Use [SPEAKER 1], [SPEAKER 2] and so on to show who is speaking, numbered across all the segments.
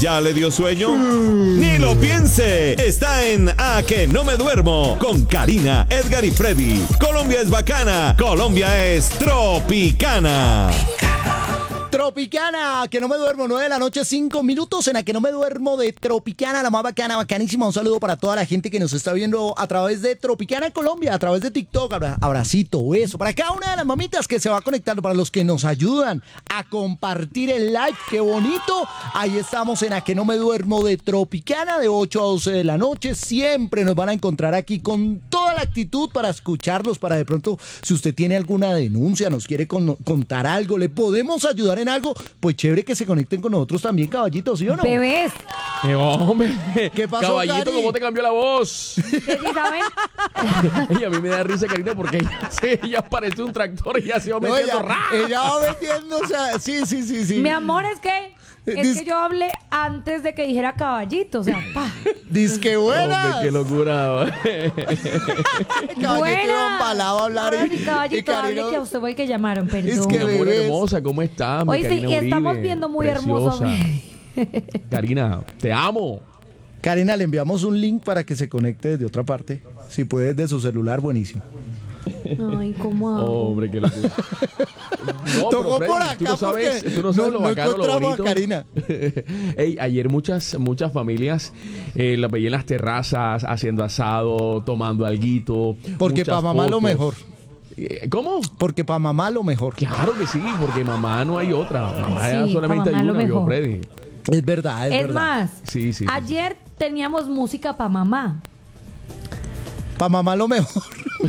[SPEAKER 1] ¿Ya le dio sueño? ¡Ni lo piense! Está en A que no me duermo con Karina, Edgar y Freddy. Colombia es bacana, Colombia es tropicana.
[SPEAKER 2] Tropicana, que no me duermo, 9 de la noche, 5 minutos en la que no me duermo de Tropicana, la más bacana, bacanísima. Un saludo para toda la gente que nos está viendo a través de Tropicana Colombia, a través de TikTok. Abracito, beso, para cada una de las mamitas que se va conectando, para los que nos ayudan a compartir el live, qué bonito. Ahí estamos en la que no me duermo de Tropicana, de 8 a 12 de la noche. Siempre nos van a encontrar aquí con toda la actitud para escucharlos, para de pronto, si usted tiene alguna denuncia, nos quiere contar algo, le podemos ayudar en algo, pues chévere que se conecten con nosotros también, caballitos, ¿sí o no?
[SPEAKER 3] Bebés.
[SPEAKER 4] Hombre,
[SPEAKER 2] ¿Qué pasó,
[SPEAKER 4] caballito,
[SPEAKER 2] Cari?
[SPEAKER 4] ¿cómo te cambió la voz?
[SPEAKER 3] ¿Ustedes sí saben?
[SPEAKER 4] Y a mí me da risa, Karina, porque ella parece un tractor y ya se va
[SPEAKER 2] No,
[SPEAKER 4] metiendo
[SPEAKER 2] ella va metiendo, o sea, sí.
[SPEAKER 3] Mi amor, es que yo hablé antes de que dijera caballito, o sea, pa.
[SPEAKER 2] Disque buenas.
[SPEAKER 4] Hombre, qué locura.
[SPEAKER 2] Caballito
[SPEAKER 3] Buena.
[SPEAKER 2] iba empalado a hablar
[SPEAKER 3] Ahora sí, caballito,
[SPEAKER 2] Karina-
[SPEAKER 3] hable que a usted fue el que llamaron, perdón.
[SPEAKER 2] Es que
[SPEAKER 4] Mi amor
[SPEAKER 2] bebés.
[SPEAKER 4] hermosa, ¿cómo estás? mi
[SPEAKER 3] Hoy sí,
[SPEAKER 4] Karina
[SPEAKER 3] y estamos
[SPEAKER 4] Uribe?
[SPEAKER 3] viendo muy
[SPEAKER 4] Preciosa.
[SPEAKER 3] hermosos.
[SPEAKER 4] Karina, te amo.
[SPEAKER 2] Karina, le enviamos un link para que se conecte desde otra parte. Si puede desde su celular, buenísimo.
[SPEAKER 3] Ay, ¿cómo hago?
[SPEAKER 4] Hombre, qué locura. No,
[SPEAKER 2] Tocó
[SPEAKER 4] pero
[SPEAKER 2] por
[SPEAKER 4] Freddy,
[SPEAKER 2] acá porque
[SPEAKER 4] tú no sabes lo
[SPEAKER 2] no
[SPEAKER 4] bacano, lo
[SPEAKER 2] encontramos a
[SPEAKER 4] bonito.
[SPEAKER 2] Karina.
[SPEAKER 4] Ey, ayer muchas familias la veía en las terrazas, haciendo asado, tomando alguito.
[SPEAKER 2] Porque
[SPEAKER 4] muchas
[SPEAKER 2] para mamá lo
[SPEAKER 4] fotos.
[SPEAKER 2] mejor.
[SPEAKER 4] ¿Cómo?
[SPEAKER 2] Porque para mamá lo mejor.
[SPEAKER 4] Claro que sí, porque mamá no hay otra. Mamá
[SPEAKER 3] Sí,
[SPEAKER 4] solamente
[SPEAKER 3] pa' mamá
[SPEAKER 4] hay
[SPEAKER 3] lo
[SPEAKER 4] una, yo,
[SPEAKER 3] mejor.
[SPEAKER 4] Freddy.
[SPEAKER 2] Es verdad, es
[SPEAKER 3] Es
[SPEAKER 2] verdad.
[SPEAKER 3] más,
[SPEAKER 4] Sí, sí.
[SPEAKER 3] ayer teníamos música para mamá.
[SPEAKER 2] Para mamá lo mejor.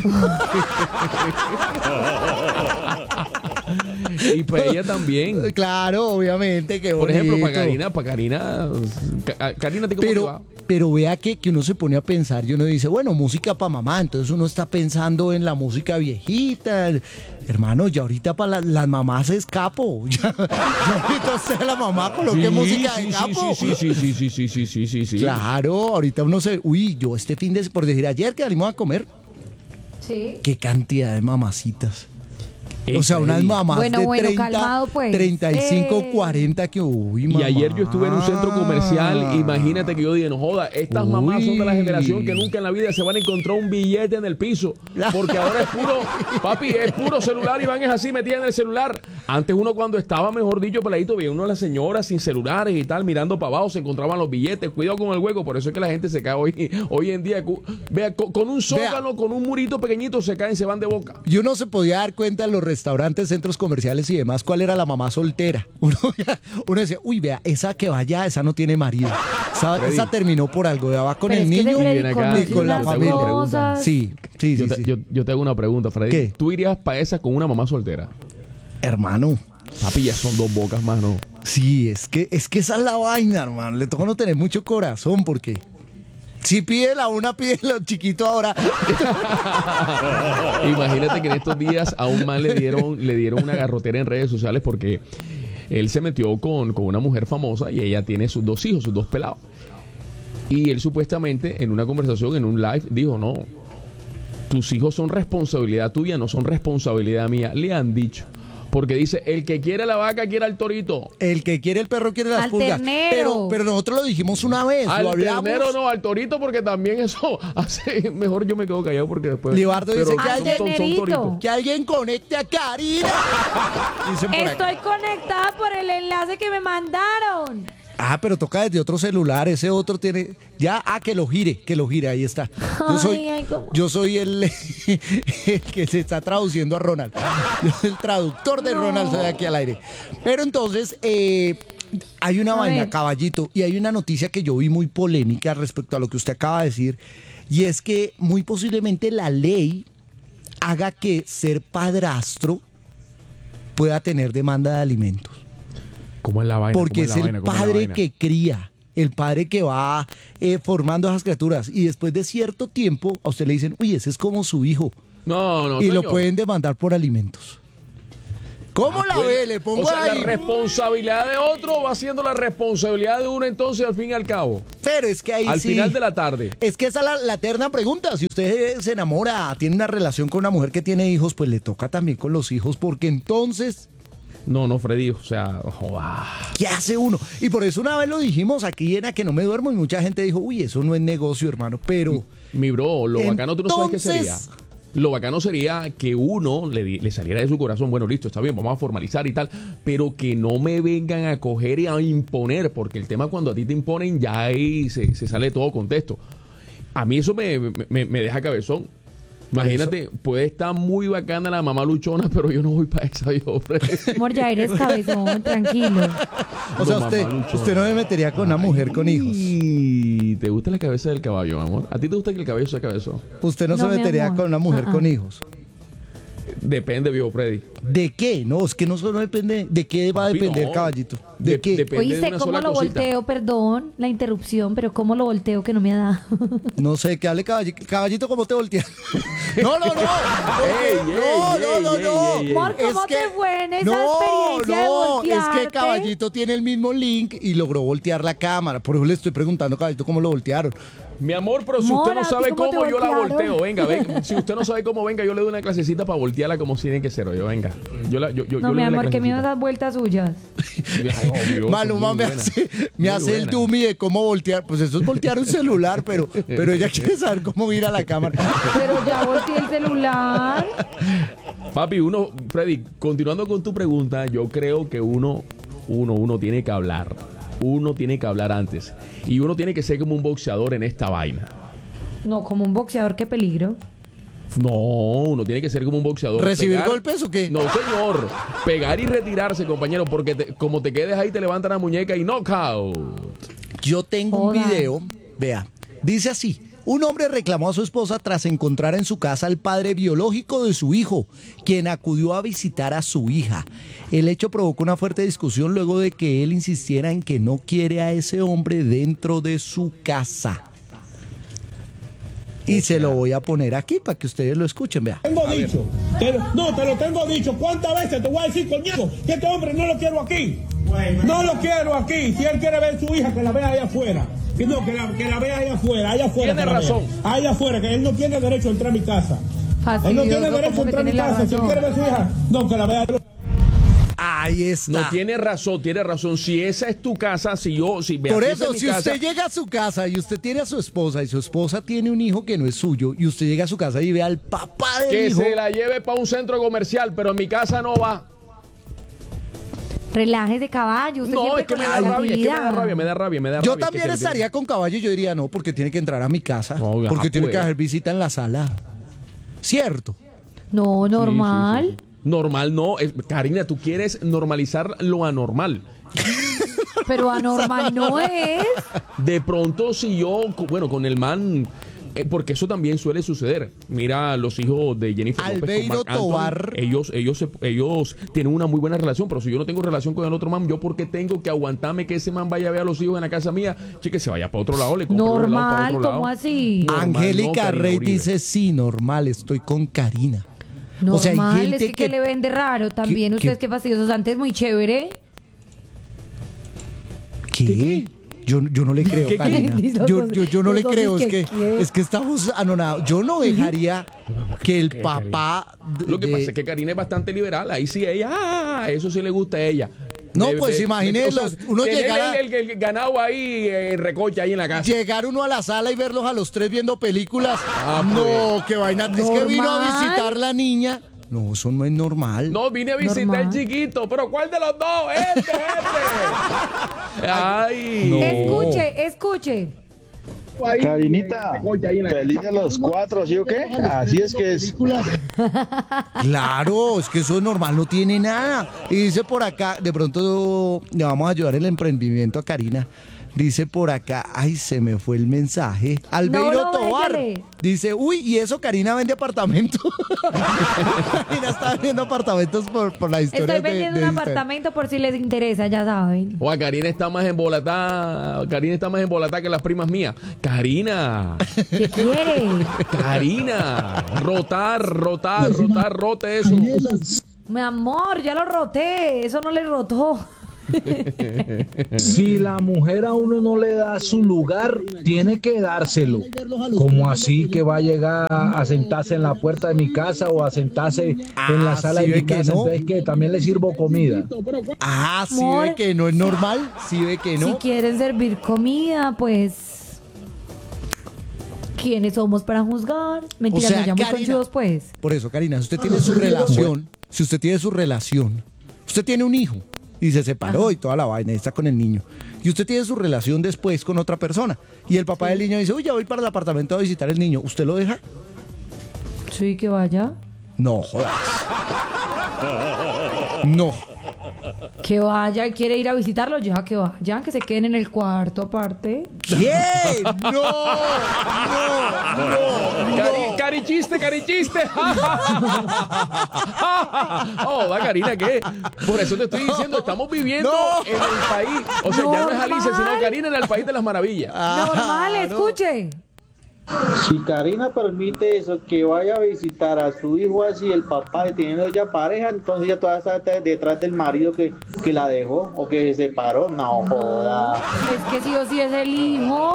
[SPEAKER 4] Y para ella también.
[SPEAKER 2] Claro, obviamente, qué
[SPEAKER 4] Por
[SPEAKER 2] bonito.
[SPEAKER 4] ejemplo, para Karina, Karina, ¿te cómo te va?
[SPEAKER 2] Pero vea que uno se pone a pensar y uno dice, bueno, música para mamá, entonces uno está pensando en la música viejita. Hermano, ya ahorita para las mamás es capo. Ya ahorita usted la mamá coloque música de capo.
[SPEAKER 4] Sí.
[SPEAKER 2] Claro, ahorita uno se... Uy, yo este fin de... Por decir, ayer que salimos a comer,
[SPEAKER 3] Sí.
[SPEAKER 2] qué cantidad de mamacitas.
[SPEAKER 4] Ey,
[SPEAKER 2] O sea, unas
[SPEAKER 4] Freddy.
[SPEAKER 2] mamás
[SPEAKER 3] Bueno,
[SPEAKER 2] de
[SPEAKER 3] bueno,
[SPEAKER 2] 30,
[SPEAKER 3] calmado, pues.
[SPEAKER 2] 35, 40 que... Uy,
[SPEAKER 4] Y
[SPEAKER 2] mamá.
[SPEAKER 4] ayer yo estuve en un centro comercial, imagínate que yo dije, no joda, estas mamás son de la
[SPEAKER 2] Uy.
[SPEAKER 4] generación que nunca en la vida se van a encontrar un billete en el piso, porque ahora es puro, papi, es puro celular y van es así metidas en el celular. Antes uno cuando estaba, mejor dicho, peladito, veía uno a las señoras sin celulares y tal, mirando para abajo, se encontraban los billetes, cuidado con el hueco, por eso es que la gente se cae hoy en día, vea, con un zócalo, con un murito pequeñito se caen, se van de boca.
[SPEAKER 2] Y uno se podía dar cuenta en los restaurantes, centros comerciales y demás cuál era la mamá soltera. Uno decía, uy, vea, esa que vaya, esa no tiene marido. Esa terminó por algo, vea, va con
[SPEAKER 3] Pero
[SPEAKER 2] el
[SPEAKER 3] es que
[SPEAKER 2] niño
[SPEAKER 3] ese
[SPEAKER 4] ven
[SPEAKER 3] Freddy
[SPEAKER 4] acá,
[SPEAKER 3] conoce
[SPEAKER 2] y con la
[SPEAKER 3] unas
[SPEAKER 2] familia.
[SPEAKER 3] cosas.
[SPEAKER 2] Sí.
[SPEAKER 4] Yo te hago una pregunta, Freddy.
[SPEAKER 2] ¿Qué?
[SPEAKER 4] ¿Tú irías para esa con una mamá soltera?
[SPEAKER 2] Hermano,
[SPEAKER 4] Papi, ya son dos bocas más, ¿no?
[SPEAKER 2] sí, es que esa es la vaina, hermano. Le toca no tener mucho corazón porque si pide la una, pide lo chiquito ahora.
[SPEAKER 4] Imagínate que en estos días a un man le dieron una garrotera en redes sociales porque él se metió con una mujer famosa y ella tiene sus dos hijos, sus dos pelados. Y él supuestamente en una conversación, en un live, dijo, no, tus hijos son responsabilidad tuya, no son responsabilidad mía. Le han dicho. Porque dice, el que quiere la vaca quiere al torito.
[SPEAKER 2] El que quiere el perro quiere las
[SPEAKER 3] Al
[SPEAKER 2] pulgas.
[SPEAKER 3] ternero.
[SPEAKER 2] Pero nosotros lo dijimos una vez,
[SPEAKER 4] Al
[SPEAKER 2] lo hablamos.
[SPEAKER 4] ternero no, al torito, porque también eso hace... Mejor yo me quedo callado porque después...
[SPEAKER 2] Libardo dice
[SPEAKER 4] pero
[SPEAKER 2] que
[SPEAKER 3] Al
[SPEAKER 4] son
[SPEAKER 3] ternerito.
[SPEAKER 4] toritos.
[SPEAKER 2] Que alguien conecte a Karina. Dicen por acá.
[SPEAKER 3] Estoy conectada por el enlace que me mandaron.
[SPEAKER 2] Ah, pero toca desde otro celular, ese otro tiene... Ya, que lo gire, ahí está. Yo soy el que se está traduciendo a Ronald. Yo soy el traductor de Ronald, soy aquí al aire. Pero entonces, hay una vaina,
[SPEAKER 3] ver.
[SPEAKER 2] caballito, y hay una noticia que yo vi muy polémica respecto a lo que usted acaba de decir, y es que muy posiblemente la ley haga que ser padrastro pueda tener demanda de alimentos.
[SPEAKER 4] ¿Cómo es la vaina?
[SPEAKER 2] Porque es el padre que cría, el padre que va formando a esas criaturas. Y después de cierto tiempo, a usted le dicen, uy, ese es como su hijo.
[SPEAKER 4] No,
[SPEAKER 2] Y lo
[SPEAKER 4] señor.
[SPEAKER 2] pueden demandar por alimentos. ¿Cómo la
[SPEAKER 4] Pues,
[SPEAKER 2] ve? Le pongo
[SPEAKER 4] o sea,
[SPEAKER 2] ahí.
[SPEAKER 4] la responsabilidad de otro va siendo la responsabilidad de uno entonces al fin y al cabo.
[SPEAKER 2] Pero es que ahí
[SPEAKER 4] Al
[SPEAKER 2] sí.
[SPEAKER 4] final de la tarde.
[SPEAKER 2] Es que esa es la eterna pregunta. Si usted se enamora, tiene una relación con una mujer que tiene hijos, pues le toca también con los hijos, porque entonces
[SPEAKER 4] No, Freddy, o sea, joda.
[SPEAKER 2] ¿Qué hace uno? Y por eso una vez lo dijimos aquí en A que no me duermo y mucha gente dijo, uy, eso no es negocio, hermano, pero...
[SPEAKER 4] Mi bro, lo bacano, tú no sabes qué sería.
[SPEAKER 2] Entonces-
[SPEAKER 4] Lo bacano sería que uno le saliera de su corazón, bueno, listo, está bien, vamos a formalizar y tal, pero que no me vengan a coger y a imponer, porque el tema cuando a ti te imponen ya ahí se sale todo contexto. A mí eso me deja cabezón. Imagínate, puede estar muy bacana la mamá luchona, pero yo no voy para esa, yo.
[SPEAKER 3] Amor, ya eres cabezón, tranquilo.
[SPEAKER 2] O sea,
[SPEAKER 4] No,
[SPEAKER 2] usted,
[SPEAKER 4] mamá luchona.
[SPEAKER 2] usted no me metería con una mujer con hijos.
[SPEAKER 4] ¿Y te gusta la cabeza del caballo, amor? ¿A ti te gusta que el caballo sea cabezón?
[SPEAKER 2] Usted no,
[SPEAKER 3] No,
[SPEAKER 2] se
[SPEAKER 3] mi
[SPEAKER 2] metería
[SPEAKER 3] amor.
[SPEAKER 2] con una mujer con hijos.
[SPEAKER 4] Depende, viejo Freddy.
[SPEAKER 2] ¿De qué? No, es que no solo depende. ¿De qué va a
[SPEAKER 4] Papi,
[SPEAKER 2] depender,
[SPEAKER 4] no.
[SPEAKER 2] caballito? ¿De qué?
[SPEAKER 4] Depende de
[SPEAKER 3] Oíste,
[SPEAKER 4] una
[SPEAKER 3] ¿cómo
[SPEAKER 4] sola
[SPEAKER 3] lo
[SPEAKER 4] cosita.
[SPEAKER 3] volteo? Perdón la interrupción, pero ¿cómo lo volteo que no me ha dado?
[SPEAKER 2] No sé, que hable caballito. Caballito, ¿cómo te voltea? No.
[SPEAKER 4] Ey,
[SPEAKER 2] No.
[SPEAKER 4] ey, ey.
[SPEAKER 3] Amor, ¿cómo
[SPEAKER 2] Es que-
[SPEAKER 3] te fue en esa experiencia de
[SPEAKER 2] es
[SPEAKER 3] voltearte?
[SPEAKER 2] que Caballito tiene el mismo link y logró voltear la cámara. Por eso le estoy preguntando, Caballito, ¿cómo lo voltearon?
[SPEAKER 4] Mi amor, pero si
[SPEAKER 3] Amor,
[SPEAKER 4] usted no
[SPEAKER 3] ¿a ti
[SPEAKER 4] sabe
[SPEAKER 3] cómo te
[SPEAKER 4] cómo, yo la
[SPEAKER 3] voltearon?
[SPEAKER 4] volteo. Venga. Si usted no sabe cómo, venga, yo le doy una clasecita para voltearla como si tiene que ser. Yo, venga. Yo
[SPEAKER 3] No,
[SPEAKER 4] le
[SPEAKER 3] mi
[SPEAKER 4] doy una
[SPEAKER 3] amor, que me
[SPEAKER 4] clasecita.
[SPEAKER 3] vas a dar vueltas suyas.
[SPEAKER 4] Obvio,
[SPEAKER 2] Maluma
[SPEAKER 4] muy
[SPEAKER 2] me
[SPEAKER 4] buena.
[SPEAKER 2] hace
[SPEAKER 4] Muy
[SPEAKER 2] el
[SPEAKER 4] buena.
[SPEAKER 2] dummy de cómo voltear. Pues eso es voltear un celular, pero ella quiere saber cómo ir a la cámara.
[SPEAKER 3] Pero ya volteé el celular.
[SPEAKER 4] Papi, Freddy, continuando con tu pregunta, yo creo que uno tiene que hablar. Uno tiene que hablar antes. Y uno tiene que ser como un boxeador en esta vaina.
[SPEAKER 3] No, como un boxeador, qué peligro.
[SPEAKER 4] No, uno tiene que ser como un boxeador.
[SPEAKER 2] ¿Recibir
[SPEAKER 4] Pegar-
[SPEAKER 2] golpes o qué?
[SPEAKER 4] No, señor. Pegar y retirarse, compañero, porque como te quedes ahí, te levantan la muñeca y knockout.
[SPEAKER 2] Yo tengo un
[SPEAKER 3] Joda.
[SPEAKER 2] video, vea, dice así. Un hombre reclamó a su esposa tras encontrar en su casa al padre biológico de su hijo, quien acudió a visitar a su hija. El hecho provocó una fuerte discusión luego de que él insistiera en que no quiere a ese hombre dentro de su casa. Y se lo voy a poner aquí para que ustedes lo escuchen, vea.
[SPEAKER 5] Tengo dicho, te lo tengo dicho. ¿Cuántas veces te voy a decir, coñazo, que este hombre no lo quiero aquí? No lo quiero aquí. Si él quiere ver a su hija, que la vea allá afuera. Que no, que la vea allá afuera,
[SPEAKER 4] Tiene
[SPEAKER 5] que la vea.
[SPEAKER 4] razón.
[SPEAKER 5] Allá afuera, que él no tiene derecho a entrar a mi casa. Él no tiene
[SPEAKER 3] Fastidioso,
[SPEAKER 5] derecho a
[SPEAKER 3] como que
[SPEAKER 5] entrar a mi
[SPEAKER 3] tiene la
[SPEAKER 5] casa. Si él
[SPEAKER 3] razón.
[SPEAKER 5] quiere ver a su hija, no, que la vea.
[SPEAKER 2] Ahí está.
[SPEAKER 4] No, tiene razón. Si esa es tu casa, si
[SPEAKER 2] Por
[SPEAKER 4] esa es
[SPEAKER 2] eso,
[SPEAKER 4] mi
[SPEAKER 2] si
[SPEAKER 4] casa,
[SPEAKER 2] usted llega a su casa y usted tiene a su esposa y su esposa tiene un hijo que no es suyo y usted llega a su casa y ve al papá del
[SPEAKER 4] que
[SPEAKER 2] hijo,
[SPEAKER 4] se la lleve para un centro comercial, pero en mi casa no va.
[SPEAKER 3] Relajes de caballo. Usted
[SPEAKER 4] No,
[SPEAKER 3] siempre
[SPEAKER 4] es que
[SPEAKER 3] con
[SPEAKER 4] me
[SPEAKER 3] la
[SPEAKER 4] da rabia,
[SPEAKER 3] tranquilidad.
[SPEAKER 4] me da rabia.
[SPEAKER 2] yo
[SPEAKER 4] rabia
[SPEAKER 2] también
[SPEAKER 4] que
[SPEAKER 2] estaría con caballo y yo diría no, porque tiene que entrar a mi casa,
[SPEAKER 4] No, ajá,
[SPEAKER 2] porque tiene
[SPEAKER 4] pues.
[SPEAKER 2] que hacer visita en la sala. ¿Cierto?
[SPEAKER 3] No, normal.
[SPEAKER 4] Sí. Normal no. Karina, tú quieres normalizar lo anormal.
[SPEAKER 3] Pero anormal no es.
[SPEAKER 4] De pronto, si yo, bueno, con el man, porque eso también suele suceder. Mira, los hijos de Jennifer López
[SPEAKER 2] Albeiro
[SPEAKER 4] con Marc Anthony,
[SPEAKER 2] Tovar.
[SPEAKER 4] ellos tienen una muy buena relación, pero si yo no tengo relación con el otro man, yo porque tengo que aguantarme que ese man vaya a ver a los hijos en la casa mía, que se vaya para otro lado, le compro un helado para
[SPEAKER 3] Normal,
[SPEAKER 4] otro lado.
[SPEAKER 3] ¿cómo así?
[SPEAKER 4] Normal,
[SPEAKER 2] Angélica
[SPEAKER 4] no, Karina,
[SPEAKER 2] Rey
[SPEAKER 4] horrible.
[SPEAKER 2] dice sí, normal, estoy con Karina.
[SPEAKER 3] Normal,
[SPEAKER 2] O sea, hay gente
[SPEAKER 3] es que le vende raro también.
[SPEAKER 2] que-
[SPEAKER 3] Ustedes qué fastidiosos. Antes muy chévere.
[SPEAKER 2] ¿Qué? Yo no le creo,
[SPEAKER 4] ¿Qué?
[SPEAKER 2] Karina.
[SPEAKER 3] Los dos-
[SPEAKER 2] Yo no le
[SPEAKER 3] los dos
[SPEAKER 2] creo,
[SPEAKER 3] dicen que-
[SPEAKER 2] es que estamos anonados. Yo no dejaría que el papá
[SPEAKER 4] Lo que pasa es que Karina es bastante liberal. Ahí sí ella, eso sí le gusta a ella.
[SPEAKER 2] No, pues, imagine uno
[SPEAKER 4] tener
[SPEAKER 2] llegar a-
[SPEAKER 4] el ganado ahí, recocha ahí en la casa.
[SPEAKER 2] llegar uno a la sala y verlos a los tres viendo películas.
[SPEAKER 4] Ah,
[SPEAKER 2] no, qué vaina. Es que vino a
[SPEAKER 3] Normal.
[SPEAKER 2] visitar la niña. No, eso no es normal.
[SPEAKER 4] No, vine a visitar
[SPEAKER 3] Normal.
[SPEAKER 4] al chiquito, pero ¿cuál de los dos? Este. Ay.
[SPEAKER 2] No.
[SPEAKER 3] Escuche.
[SPEAKER 6] Karinita, feliz de los 4, ¿sí o qué? Así es que es.
[SPEAKER 2] Claro, es que eso es normal, no tiene nada. Y dice por acá, de pronto le vamos a ayudar en el emprendimiento a Karina. Dice por acá, ay, se me fue el mensaje. Albeiro
[SPEAKER 3] No,
[SPEAKER 2] Tobar.
[SPEAKER 3] véngale.
[SPEAKER 2] Dice, uy, ¿y eso Karina vende apartamentos? Karina está vendiendo apartamentos por la historia
[SPEAKER 3] Estoy vendiendo un
[SPEAKER 2] Instagram.
[SPEAKER 3] apartamento por si les interesa, ya saben.
[SPEAKER 4] Oa, Karina está más embolatada. Karina está más embolatada que las primas mías. Karina.
[SPEAKER 3] ¿Qué quiere?
[SPEAKER 4] Karina. Rote eso.
[SPEAKER 3] Mi amor, ya lo roté. Eso no le rotó.
[SPEAKER 7] Si la mujer a uno no le da su lugar, tiene que dárselo. ¿Cómo así que va a llegar a sentarse en la puerta de mi casa o a sentarse en la sala
[SPEAKER 2] ¿sí
[SPEAKER 7] de
[SPEAKER 2] ve
[SPEAKER 7] mi
[SPEAKER 2] que
[SPEAKER 7] casa?
[SPEAKER 2] no?
[SPEAKER 7] Entonces, ¿qué? ¿También le sirvo comida?
[SPEAKER 2] Sí
[SPEAKER 3] Amor.
[SPEAKER 2] ve que no es normal, sí ve que
[SPEAKER 3] Si
[SPEAKER 2] no.
[SPEAKER 3] quieren servir comida, pues... ¿Quiénes somos para juzgar? Mentira,
[SPEAKER 2] O sea,
[SPEAKER 3] no llamo
[SPEAKER 2] Karina,
[SPEAKER 3] conchudos, pues.
[SPEAKER 2] Por eso, Karina, si usted tiene su relación, usted tiene un hijo y se separó y toda la vaina y está con el niño. Y usted tiene su relación después con otra persona. Y el papá del niño dice, uy, ya voy para el apartamento a visitar al niño. ¿Usted lo deja?
[SPEAKER 3] Sí, que vaya.
[SPEAKER 2] No, jodas. No.
[SPEAKER 3] Que vaya y quiere ir a visitarlo, ya que vayan, que se queden en el cuarto aparte.
[SPEAKER 2] ¿Qué? No.
[SPEAKER 4] Carichiste. Oh, va, Karina, ¿qué? Por eso te estoy diciendo, estamos viviendo
[SPEAKER 2] No.
[SPEAKER 4] en el país. O sea, ya no es Alicia, sino Karina en el país de las maravillas.
[SPEAKER 3] Normal, escuche.
[SPEAKER 8] Si Karina permite eso, que vaya a visitar a su hijo así, el papá teniendo ya pareja, entonces ya todavía está detrás del marido que la dejó o que se separó. No joda.
[SPEAKER 3] Es que sí o sí es el hijo.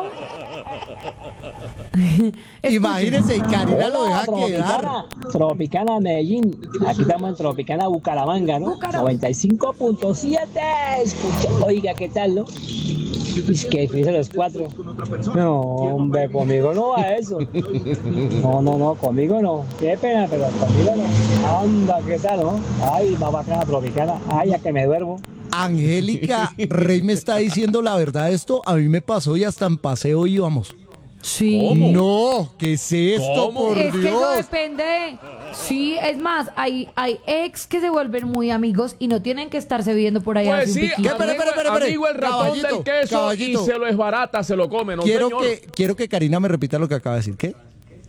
[SPEAKER 2] Imagínese, Karina lo deja quedar.
[SPEAKER 9] Tropicana Medellín, aquí estamos en Tropicana Bucaramanga, ¿no?
[SPEAKER 3] Bucaramanga.
[SPEAKER 9] 95.7, escucha, oiga, ¿qué tal, no? Es que dice los 4. No, hombre, conmigo no va eso. No, conmigo no. Qué pena, pero conmigo no. Anda, ¿qué tal, no? Ay, más bacana Tropicana. Ay, ya que me duermo.
[SPEAKER 2] Angélica Rey me está diciendo la verdad. Esto a mí me pasó y hasta en paseo íbamos.
[SPEAKER 3] Sí.
[SPEAKER 4] ¿Cómo?
[SPEAKER 2] No, ¿qué es esto,
[SPEAKER 4] ¿Cómo?
[SPEAKER 2] por
[SPEAKER 3] Es que eso
[SPEAKER 2] Dios?
[SPEAKER 3] depende. Sí, es más, hay ex que se vuelven muy amigos y no tienen que estarse viendo por ahí.
[SPEAKER 4] Pues
[SPEAKER 3] hace un
[SPEAKER 4] sí,
[SPEAKER 3] piquito.
[SPEAKER 2] Espera.
[SPEAKER 4] amigo el ratón
[SPEAKER 2] Caballito,
[SPEAKER 4] del queso
[SPEAKER 2] caballito.
[SPEAKER 4] y se lo esbarata, se lo come, ¿no,
[SPEAKER 2] Quiero
[SPEAKER 4] señor?
[SPEAKER 2] que Karina me repita lo que acaba de decir. ¿Qué?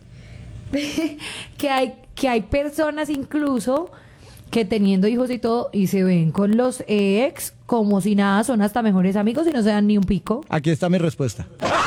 [SPEAKER 3] que hay personas incluso que teniendo hijos y todo y se ven con los ex como si nada, son hasta mejores amigos y no se dan ni un pico.
[SPEAKER 2] Aquí está mi respuesta.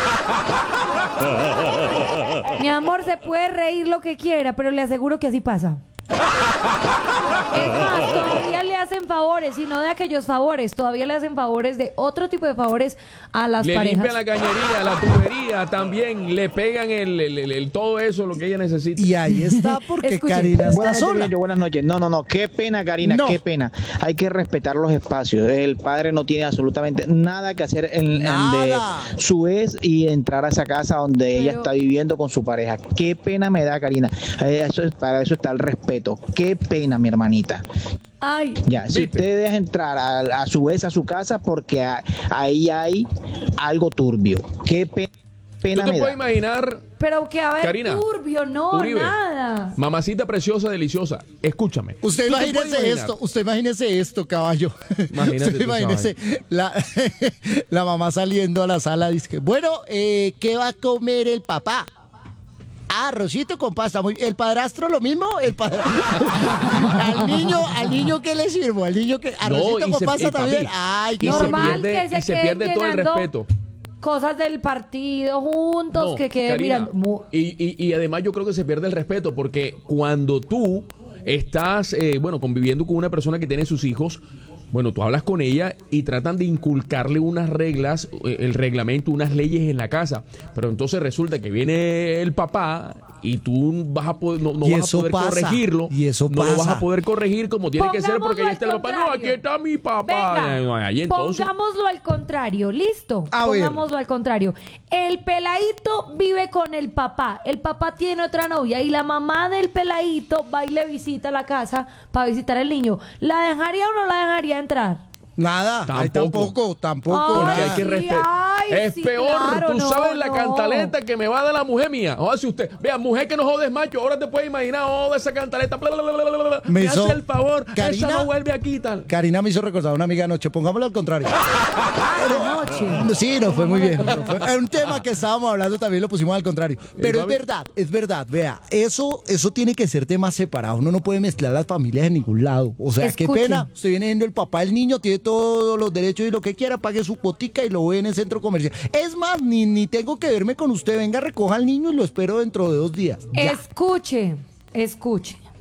[SPEAKER 3] Mi amor, se puede reír lo que quiera, pero le aseguro que así pasa. Es más, todavía le hacen favores, y no de aquellos favores, todavía le hacen favores de otro tipo de favores a las
[SPEAKER 4] Le
[SPEAKER 3] parejas.
[SPEAKER 4] limpian la cañería, la tubería, también le pegan el todo eso, lo que ella necesita.
[SPEAKER 2] Y ahí está porque
[SPEAKER 3] Escuche.
[SPEAKER 2] Karina está
[SPEAKER 8] Buenas
[SPEAKER 2] sola.
[SPEAKER 8] noches, buenas noches. No, qué pena, Karina,
[SPEAKER 2] No.
[SPEAKER 8] qué pena. Hay que respetar los espacios. El padre no tiene absolutamente nada que hacer en
[SPEAKER 2] Nada.
[SPEAKER 8] de su ex y entrar a esa casa donde ella
[SPEAKER 3] Pero-
[SPEAKER 8] está viviendo con su pareja. Qué pena me da, Karina. Para eso está el respeto. Qué pena, mi hermanita.
[SPEAKER 3] Ay,
[SPEAKER 8] Ya, si
[SPEAKER 4] ¿Viste?
[SPEAKER 8] usted deja entrar a su ex a su casa porque ahí hay algo turbio. Qué
[SPEAKER 4] ¿Tú
[SPEAKER 8] pena
[SPEAKER 4] te
[SPEAKER 8] me
[SPEAKER 4] puedes
[SPEAKER 8] da.
[SPEAKER 4] imaginar,
[SPEAKER 3] pero que a ver,
[SPEAKER 4] Karina,
[SPEAKER 3] turbio, no,
[SPEAKER 4] Uribe,
[SPEAKER 3] nada.
[SPEAKER 4] mamacita preciosa, deliciosa, escúchame?
[SPEAKER 2] Usted
[SPEAKER 4] ¿Tú te puedes
[SPEAKER 2] imagínese esto, caballo.
[SPEAKER 4] Imagínate
[SPEAKER 2] Usted
[SPEAKER 4] tú,
[SPEAKER 2] imagínese la mamá saliendo a la sala dice que, bueno, ¿qué va a comer el papá? Ah, arrocito con pasta. ¿El padrastro lo mismo? Al niño ¿qué le sirvo? Al niño que arrocito con pasta también. Ay,
[SPEAKER 4] y
[SPEAKER 2] qué
[SPEAKER 4] se
[SPEAKER 3] Normal
[SPEAKER 4] pierde,
[SPEAKER 3] que
[SPEAKER 4] y se
[SPEAKER 3] queden
[SPEAKER 4] pierde todo el
[SPEAKER 3] llenando
[SPEAKER 4] respeto.
[SPEAKER 3] Cosas del partido juntos,
[SPEAKER 4] No,
[SPEAKER 3] que queden
[SPEAKER 4] Karina,
[SPEAKER 3] mirando.
[SPEAKER 4] y además yo creo que se pierde el respeto porque cuando tú estás, conviviendo con una persona que tiene sus hijos, bueno, tú hablas con ella y tratan de inculcarle unas reglas, el reglamento, unas leyes en la casa, pero entonces resulta que viene el papá y tú vas a poder, no
[SPEAKER 2] Y
[SPEAKER 4] vas a
[SPEAKER 2] eso
[SPEAKER 4] poder
[SPEAKER 2] pasa,
[SPEAKER 4] corregirlo,
[SPEAKER 2] y eso
[SPEAKER 4] no lo vas
[SPEAKER 2] pasa.
[SPEAKER 4] a poder corregir como tiene que ser porque
[SPEAKER 3] Pongámoslo
[SPEAKER 4] ahí está el
[SPEAKER 3] al
[SPEAKER 4] papá, no,
[SPEAKER 3] contrario.
[SPEAKER 4] aquí está mi papá.
[SPEAKER 3] Venga,
[SPEAKER 4] Ahí entonces,
[SPEAKER 3] pongámoslo al contrario, ¿listo?
[SPEAKER 2] A ver.
[SPEAKER 3] Pongámoslo al contrario. El peladito vive con el papá tiene otra novia y la mamá del peladito va y le visita la casa para visitar al niño. ¿La dejaría o no la dejaría entrar?
[SPEAKER 2] Nada, ahí
[SPEAKER 4] Tampoco.
[SPEAKER 2] tampoco.
[SPEAKER 3] Ay,
[SPEAKER 4] porque hay
[SPEAKER 2] nada.
[SPEAKER 4] que
[SPEAKER 3] sí,
[SPEAKER 4] respetar.
[SPEAKER 3] ay,
[SPEAKER 4] Es
[SPEAKER 3] sí,
[SPEAKER 4] peor,
[SPEAKER 3] claro,
[SPEAKER 4] tú
[SPEAKER 3] no,
[SPEAKER 4] sabes la
[SPEAKER 3] no.
[SPEAKER 4] cantaleta que me va a dar la mujer mía. O si usted, vea, mujer que no jodes macho, ahora te puedes imaginar, esa cantaleta, bla, bla, bla, bla, bla, bla.
[SPEAKER 2] Me
[SPEAKER 4] Me
[SPEAKER 2] hizo-
[SPEAKER 4] hace el favor,
[SPEAKER 2] Karina-
[SPEAKER 4] esa no vuelve aquí y tal.
[SPEAKER 2] Karina me hizo recordar a una amiga anoche, pongámoslo al contrario.
[SPEAKER 3] Anoche.
[SPEAKER 2] Sí, no fue muy bien. Es un tema que estábamos hablando también lo pusimos al contrario. Pero
[SPEAKER 4] papi.
[SPEAKER 2] es verdad. Vea, eso tiene que ser temas separados. Uno no puede mezclar las familias en ningún lado. O sea, qué
[SPEAKER 3] Escuchen.
[SPEAKER 2] pena. Usted viene siendo el papá del niño, tiene todos los derechos y lo que quiera, pague su cuotica y lo ve en el centro comercial. Es más, ni tengo que verme con usted. Venga, recoja al niño y lo espero dentro de 2 días. Ya.
[SPEAKER 3] Escuche.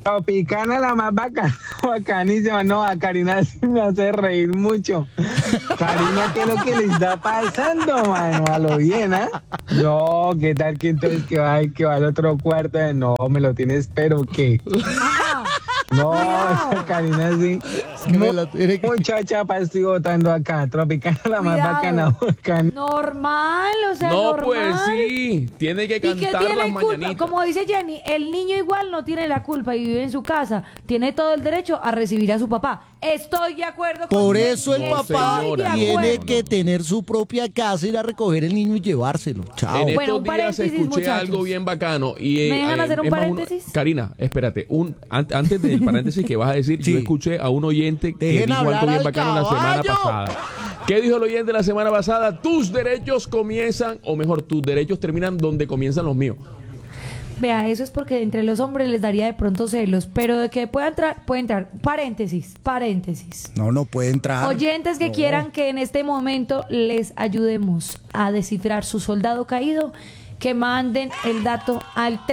[SPEAKER 10] Tropicana la más bacanísima. No, a Karina sí me hace reír mucho. Karina, ¿qué es lo que le está pasando, mano? A lo bien, ¿ah? No, ¿qué tal que entonces que va al otro cuarto? No, me lo tienes, pero ¿qué? No, Karina sí. Muchacha, estoy votando acá. Tropicana la más bacana.
[SPEAKER 3] Normal, o sea,
[SPEAKER 4] No,
[SPEAKER 3] normal.
[SPEAKER 4] pues sí, tiene que
[SPEAKER 3] ¿Y qué
[SPEAKER 4] cantar
[SPEAKER 3] tiene
[SPEAKER 4] las
[SPEAKER 3] culpa?
[SPEAKER 4] mañanitas.
[SPEAKER 3] Como dice Jenny, el niño igual no tiene la culpa y vive en su casa. Tiene todo el derecho a recibir a su papá. Estoy de acuerdo con
[SPEAKER 2] Por
[SPEAKER 3] Jenny.
[SPEAKER 2] eso el
[SPEAKER 3] Estoy
[SPEAKER 2] papá
[SPEAKER 3] de
[SPEAKER 2] tiene
[SPEAKER 3] acuerdo.
[SPEAKER 2] que tener su propia casa, ir a recoger el niño y llevárselo. Chao.
[SPEAKER 4] En
[SPEAKER 3] Bueno,
[SPEAKER 4] estos
[SPEAKER 3] un
[SPEAKER 4] días
[SPEAKER 3] paréntesis,
[SPEAKER 4] escuché
[SPEAKER 3] muchachos.
[SPEAKER 4] algo bien bacano. Y,
[SPEAKER 3] ¿Me dejan hacer un
[SPEAKER 4] es más,
[SPEAKER 3] paréntesis?
[SPEAKER 4] Karina, espérate. Antes del paréntesis que vas a decir,
[SPEAKER 2] Sí.
[SPEAKER 4] yo escuché a un oyente que
[SPEAKER 2] Dejen
[SPEAKER 4] dijo
[SPEAKER 2] hablar
[SPEAKER 4] algo bien
[SPEAKER 2] al
[SPEAKER 4] bacano la semana
[SPEAKER 2] caballo.
[SPEAKER 4] pasada. ¿Qué dijo el oyente la semana pasada? Tus derechos comienzan, o mejor, tus derechos terminan donde comienzan los míos.
[SPEAKER 3] Vea, eso es porque entre los hombres les daría de pronto celos, pero de que pueda entrar, puede entrar. Paréntesis.
[SPEAKER 2] No puede entrar.
[SPEAKER 3] Oyentes que quieran que en este momento les ayudemos a descifrar su soldado caído, que manden el dato al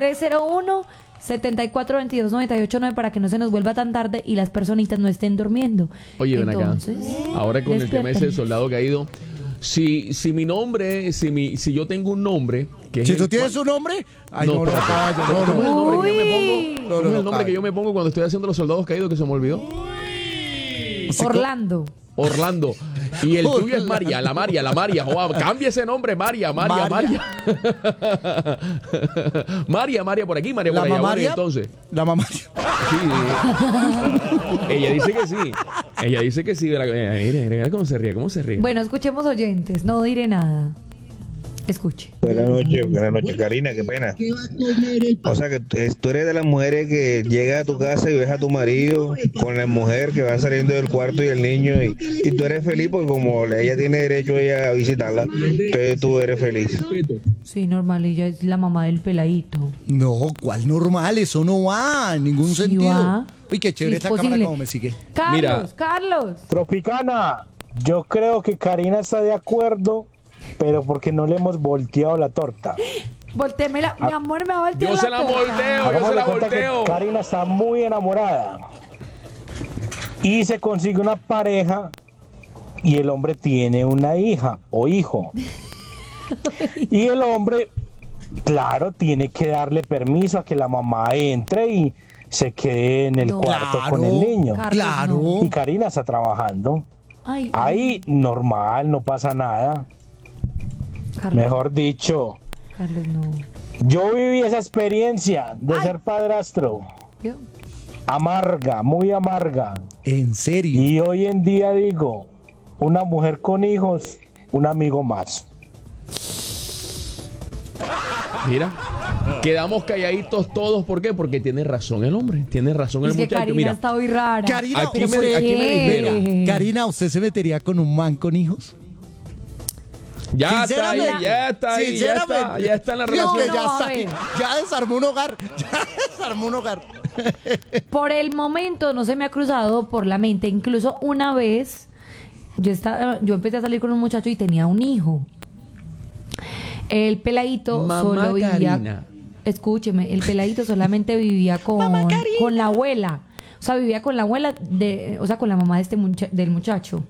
[SPEAKER 3] 301-7422-989 para que no se nos vuelva tan tarde y las personitas no estén durmiendo.
[SPEAKER 4] Oye, ven acá.
[SPEAKER 3] Entonces,
[SPEAKER 4] Ahora con el tema ese del
[SPEAKER 3] despierten.
[SPEAKER 4] soldado caído. Si mi nombre, si yo tengo un nombre que es
[SPEAKER 2] Si
[SPEAKER 4] el
[SPEAKER 2] tú tienes
[SPEAKER 4] cual-
[SPEAKER 2] un nombre, ay,
[SPEAKER 4] No,
[SPEAKER 2] no, no,
[SPEAKER 4] espérate.
[SPEAKER 2] caballo,
[SPEAKER 4] ¿Cómo es el
[SPEAKER 2] no, no.
[SPEAKER 4] nombre que yo me
[SPEAKER 3] Uy.
[SPEAKER 4] pongo? ¿Cómo es el nombre
[SPEAKER 2] caballo.
[SPEAKER 4] que yo me pongo cuando estoy haciendo los soldados caídos que se me olvidó?
[SPEAKER 3] Orlando.
[SPEAKER 4] Orlando. Y el tuyo es María, la María. Joa, cambia ese nombre, María. María, por aquí, María por
[SPEAKER 2] La
[SPEAKER 4] allá. Bueno,
[SPEAKER 2] mamaria.
[SPEAKER 4] entonces.
[SPEAKER 2] La mamá.
[SPEAKER 4] Sí. Ella dice que sí. Mira cómo se ríe.
[SPEAKER 3] Bueno, escuchemos oyentes, no diré nada. Escuche.
[SPEAKER 6] Buenas noches, Karina, qué pena. O sea que tú eres de las mujeres que llega a tu casa y ves a tu marido con la mujer que va saliendo del cuarto y el niño y tú eres feliz porque como ella tiene derecho a visitarla, entonces tú eres feliz.
[SPEAKER 3] Sí, normal, ella es la mamá del peladito.
[SPEAKER 2] No, ¿cuál normal? Eso no va en ningún
[SPEAKER 3] Sí
[SPEAKER 2] sentido.
[SPEAKER 3] va.
[SPEAKER 2] Uy, qué chévere
[SPEAKER 3] Sí, es
[SPEAKER 2] esta cámara
[SPEAKER 3] posible.
[SPEAKER 2] como me sigue.
[SPEAKER 3] Carlos.
[SPEAKER 7] Tropicana, yo creo que Karina está de acuerdo, pero porque no le hemos volteado la torta.
[SPEAKER 3] Voltémela, mi amor, me va a voltear
[SPEAKER 4] Yo se la
[SPEAKER 3] torta.
[SPEAKER 4] volteo,
[SPEAKER 7] Hagamos
[SPEAKER 4] se la
[SPEAKER 7] de cuenta que
[SPEAKER 4] volteo.
[SPEAKER 7] Karina está muy enamorada y se consigue una pareja y el hombre tiene una hija o hijo. Y el hombre, claro, tiene que darle permiso a que la mamá entre y se quede en el
[SPEAKER 3] No.
[SPEAKER 7] cuarto
[SPEAKER 2] Claro,
[SPEAKER 7] con el niño.
[SPEAKER 3] Carlos,
[SPEAKER 2] Claro.
[SPEAKER 3] no.
[SPEAKER 7] Y Karina está trabajando.
[SPEAKER 3] Ay,
[SPEAKER 7] Ahí normal, no pasa nada.
[SPEAKER 3] Carlos,
[SPEAKER 7] Mejor dicho,
[SPEAKER 3] Carlos, no.
[SPEAKER 7] yo viví esa experiencia de ser padrastro.
[SPEAKER 3] ¿Yo?
[SPEAKER 7] Amarga, muy amarga.
[SPEAKER 2] En serio.
[SPEAKER 7] Y hoy en día digo, una mujer con hijos, un amigo más.
[SPEAKER 4] Mira, quedamos calladitos todos. ¿Por qué? Porque tiene razón el hombre. Tiene razón el
[SPEAKER 3] Es que
[SPEAKER 4] muchacho.
[SPEAKER 3] Karina
[SPEAKER 4] Mira,
[SPEAKER 3] está hoy rara.
[SPEAKER 2] Karina,
[SPEAKER 4] aquí me
[SPEAKER 2] usted,
[SPEAKER 4] dijeron.
[SPEAKER 2] Karina, ¿usted se metería con un man con hijos?
[SPEAKER 4] ya está ahí,
[SPEAKER 2] Sinceramente,
[SPEAKER 4] ya está ahí,
[SPEAKER 2] sinceramente.
[SPEAKER 4] ya está en la
[SPEAKER 2] Dios,
[SPEAKER 4] relación.
[SPEAKER 2] que ya
[SPEAKER 3] No,
[SPEAKER 2] está
[SPEAKER 3] a
[SPEAKER 2] aquí.
[SPEAKER 3] ver.
[SPEAKER 2] Ya desarmó un hogar. Ya desarmó un hogar.
[SPEAKER 3] Por el momento no se me ha cruzado por la mente. Incluso una vez yo empecé a salir con un muchacho y tenía un hijo. El peladito
[SPEAKER 4] Mamá
[SPEAKER 3] solo vivía.
[SPEAKER 4] Karina.
[SPEAKER 3] Escúcheme, el peladito solamente vivía con la abuela. O sea, vivía con la abuela con la mamá de del muchacho.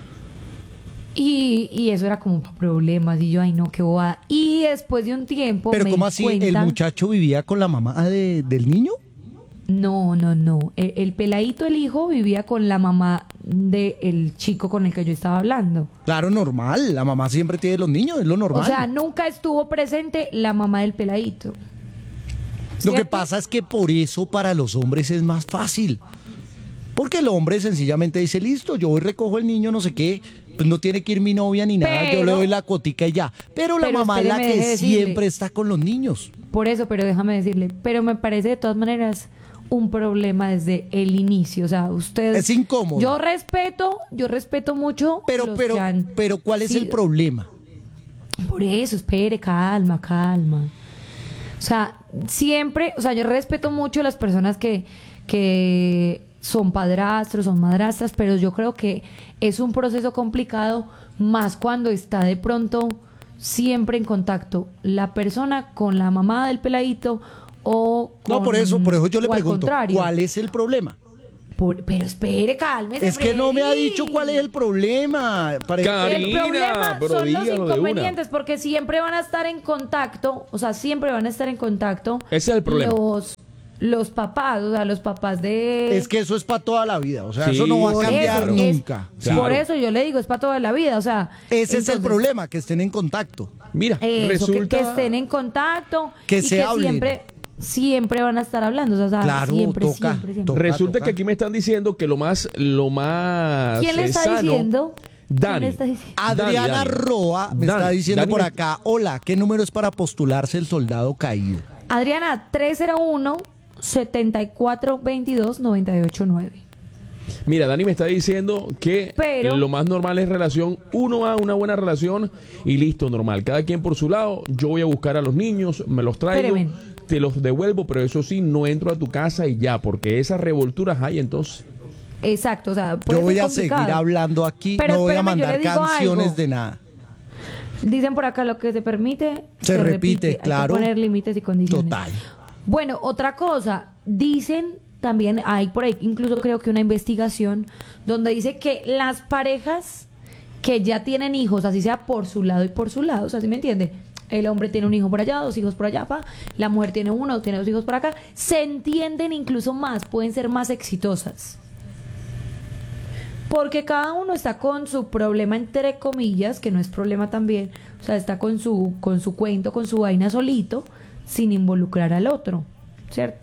[SPEAKER 3] Y eso era como problemas. Y yo, ay no, qué bobada. Y después de un tiempo.
[SPEAKER 2] Pero
[SPEAKER 3] me
[SPEAKER 2] ¿cómo
[SPEAKER 3] di
[SPEAKER 2] así?
[SPEAKER 3] cuenta-
[SPEAKER 2] ¿El muchacho vivía con la mamá del niño?
[SPEAKER 3] No. El peladito, el hijo, vivía con la mamá del chico con el que yo estaba hablando.
[SPEAKER 2] Claro, normal. La mamá siempre tiene los niños, es lo normal.
[SPEAKER 3] O sea, nunca estuvo presente la mamá del peladito.
[SPEAKER 2] Lo que
[SPEAKER 3] ¿cierto?
[SPEAKER 2] pasa es que por eso para los hombres es más fácil. Porque el hombre sencillamente dice, listo, yo voy recojo el niño, no sé qué, pues no tiene que ir mi novia ni nada, yo
[SPEAKER 3] Pero-
[SPEAKER 2] le doy la cuotica y ya. Pero la
[SPEAKER 3] Pero
[SPEAKER 2] mamá es la
[SPEAKER 3] espéreme,
[SPEAKER 2] que
[SPEAKER 3] deje decirle.
[SPEAKER 2] siempre está con los niños.
[SPEAKER 3] Por eso, pero déjame decirle, pero me parece de todas maneras un problema desde el inicio. O sea, usted...
[SPEAKER 2] Es incómodo.
[SPEAKER 3] Yo respeto mucho.
[SPEAKER 2] Pero ¿cuál es
[SPEAKER 3] Sí,
[SPEAKER 2] el problema?
[SPEAKER 3] Por eso, espere, calma. O sea, siempre, o sea, yo respeto mucho a las personas que son padrastros, son madrastras, pero yo creo que es un proceso complicado, más cuando está de pronto siempre en contacto la persona con la mamá del peladito o
[SPEAKER 2] No, por eso yo le
[SPEAKER 3] o al
[SPEAKER 2] pregunto,
[SPEAKER 3] contrario.
[SPEAKER 2] ¿cuál es el problema?
[SPEAKER 3] Pero espere, cálmese.
[SPEAKER 2] Es que no me ha
[SPEAKER 3] Freddy.
[SPEAKER 2] dicho cuál es el problema.
[SPEAKER 3] El
[SPEAKER 4] Karina,
[SPEAKER 3] problema
[SPEAKER 4] pero
[SPEAKER 3] son los
[SPEAKER 4] dígalo de
[SPEAKER 3] inconvenientes porque siempre van a estar en contacto, o sea, siempre van a estar en contacto.
[SPEAKER 4] Ese es el problema.
[SPEAKER 3] Los papás, o sea, los papás de...
[SPEAKER 2] Es que eso es para toda la vida, o sea,
[SPEAKER 4] Sí,
[SPEAKER 2] eso no va a
[SPEAKER 3] Por
[SPEAKER 2] cambiar
[SPEAKER 3] eso,
[SPEAKER 2] nunca.
[SPEAKER 4] Claro.
[SPEAKER 3] Por eso yo le digo, es para toda la vida, o sea...
[SPEAKER 2] Ese es el
[SPEAKER 3] entonces,
[SPEAKER 2] problema, que estén en contacto.
[SPEAKER 4] Mira,
[SPEAKER 3] eso,
[SPEAKER 4] resulta...
[SPEAKER 3] que estén en contacto
[SPEAKER 2] Que
[SPEAKER 3] y
[SPEAKER 2] se
[SPEAKER 3] que
[SPEAKER 2] hablen.
[SPEAKER 3] siempre van a estar hablando, o sea,
[SPEAKER 2] Claro,
[SPEAKER 3] siempre.
[SPEAKER 4] Resulta
[SPEAKER 2] toca.
[SPEAKER 4] que aquí me están diciendo que lo más
[SPEAKER 3] ¿Quién le está
[SPEAKER 4] sano-
[SPEAKER 3] diciendo?
[SPEAKER 4] Dani.
[SPEAKER 3] ¿Quién le está diciendo?
[SPEAKER 2] Adriana
[SPEAKER 4] Dani.
[SPEAKER 2] Roa me
[SPEAKER 4] Dani,
[SPEAKER 2] está diciendo
[SPEAKER 4] Dani
[SPEAKER 2] por
[SPEAKER 4] me-
[SPEAKER 2] acá, hola, ¿qué número es para postularse el soldado caído?
[SPEAKER 3] Adriana, 301-7422-989.
[SPEAKER 4] Mira, Dani me está diciendo que
[SPEAKER 3] Pero-
[SPEAKER 4] lo más normal es relación 1A, una buena relación y listo, normal. Cada quien por su lado, yo voy a buscar a los niños, me los traigo,
[SPEAKER 3] Espéreme.
[SPEAKER 4] te los devuelvo, pero eso sí, no entro a tu casa y ya, porque esas revolturas hay entonces.
[SPEAKER 3] Exacto, o sea, puede
[SPEAKER 2] Yo voy
[SPEAKER 3] ser
[SPEAKER 2] a seguir
[SPEAKER 3] complicado.
[SPEAKER 2] hablando aquí,
[SPEAKER 3] Pero
[SPEAKER 2] no voy a
[SPEAKER 3] espérame, yo
[SPEAKER 2] mandar
[SPEAKER 3] le digo
[SPEAKER 2] canciones
[SPEAKER 3] algo.
[SPEAKER 2] de nada.
[SPEAKER 3] Dicen por acá, lo que se permite,
[SPEAKER 2] Se repite, claro.
[SPEAKER 3] Hay que poner límites y condiciones.
[SPEAKER 2] Total.
[SPEAKER 3] Bueno, otra cosa, dicen también, hay por ahí incluso creo que una investigación donde dice que las parejas que ya tienen hijos, así sea por su lado y por su lado, o sea, ¿sí me entiende? El hombre tiene un hijo por allá, 2 hijos por allá, la mujer tiene uno, tiene 2 hijos por acá, se entienden incluso más, pueden ser más exitosas. Porque cada uno está con su problema, entre comillas, que no es problema también, o sea, está con su cuento, con su vaina solito, sin involucrar al otro, ¿cierto?